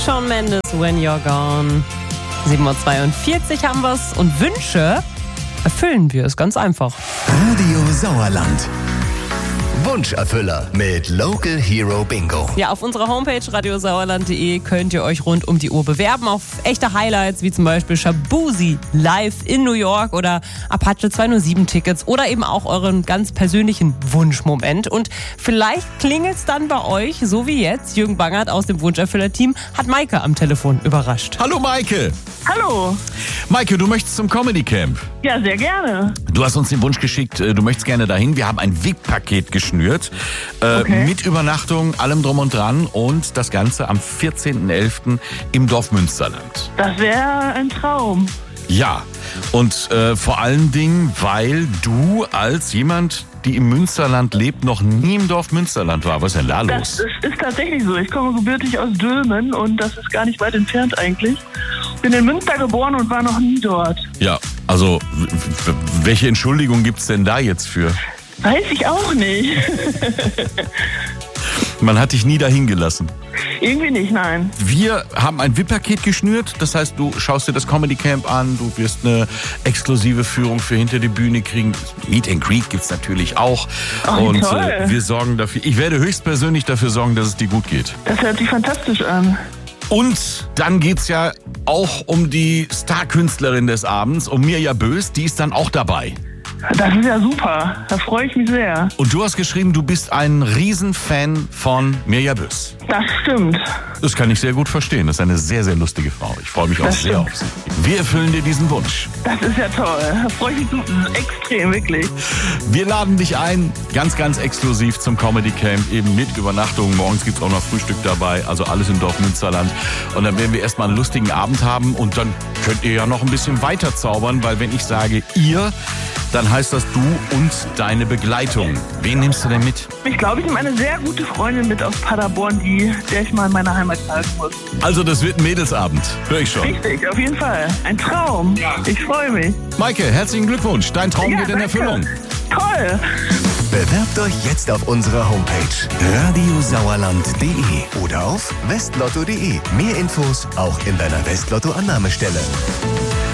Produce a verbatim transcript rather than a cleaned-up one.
Shawn Mendes, When You're Gone. sieben Uhr zweiundvierzig haben wir es und Wünsche erfüllen wir es ganz einfach. Radio Sauerland. Wunscherfüller mit Local Hero Bingo. Ja, auf unserer Homepage radiosauerland punkt de könnt ihr euch rund um die Uhr bewerben auf echte Highlights, wie zum Beispiel Shaboozey live in New York oder Apache zweihundertsieben Tickets oder eben auch euren ganz persönlichen Wunschmoment. Und vielleicht klingelt es dann bei euch, so wie jetzt. Jürgen Bangert aus dem Wunscherfüller-Team hat Maike am Telefon überrascht. Hallo Maike. Hallo. Maike, du möchtest zum Comedy Camp. Ja, sehr gerne. Du hast uns den Wunsch geschickt, du möchtest gerne dahin. Wir haben ein V I P-Paket geschnürt. Äh, Okay. Mit Übernachtung, allem drum und dran. Und das Ganze am vierzehnten elften im Dorf Münsterland. Das wäre ein Traum. Ja, und äh, vor allen Dingen, weil du als jemand, die im Münsterland lebt, noch nie im Dorf Münsterland war. Was ist denn da Das los? ist, ist tatsächlich so. Ich komme gebürtig aus Dülmen und das ist gar nicht weit entfernt eigentlich. Bin in Münster geboren und war noch nie dort. Ja, also w- w- welche Entschuldigung gibt's denn da jetzt für? Weiß ich auch nicht. Man hat dich nie dahin gelassen. Irgendwie nicht, nein. Wir haben ein V I P-Paket geschnürt. Das heißt, du schaust dir das Comedy Camp an, du wirst eine exklusive Führung für hinter die Bühne kriegen. Meet and Greet gibt's natürlich auch. Ach, wie Und toll. äh, wir sorgen dafür, ich werde höchstpersönlich dafür sorgen, dass es dir gut geht. Das hört sich fantastisch an. Und dann geht's ja auch um die Starkünstlerin des Abends, um Mirja Bös, die ist dann auch dabei. Das ist ja super. Da freue ich mich sehr. Und du hast geschrieben, du bist ein Riesenfan von Mirja Bös. Das stimmt. Das kann ich sehr gut verstehen. Das ist eine sehr, sehr lustige Frau. Ich freue mich auch Das sehr stimmt. auf sie. Wir erfüllen dir diesen Wunsch. Das ist ja toll. Da freue ich mich so extrem, wirklich. Wir laden dich ein, ganz, ganz exklusiv zum Comedy Camp, eben mit Übernachtung. Morgens gibt's auch noch Frühstück dabei, also alles im Dorf Münsterland. Und dann werden wir erstmal einen lustigen Abend haben und dann könnt ihr ja noch ein bisschen weiter zaubern, weil wenn ich sage ihr, dann heißt das du und deine Begleitung. Wen nimmst du denn mit? Ich glaube, ich nehme eine sehr gute Freundin mit aus Paderborn, die, der ich mal in meiner Heimat zeigen muss. Also das wird ein Mädelsabend, höre ich schon. Richtig, auf jeden Fall. Ein Traum. Ich freue mich. Maike, herzlichen Glückwunsch, dein Traum Ja, geht in danke. Erfüllung. Toll. Bewerbt euch jetzt auf unserer Homepage radiosauerland punkt de oder auf westlotto punkt de. Mehr Infos auch in deiner Westlotto-Annahmestelle.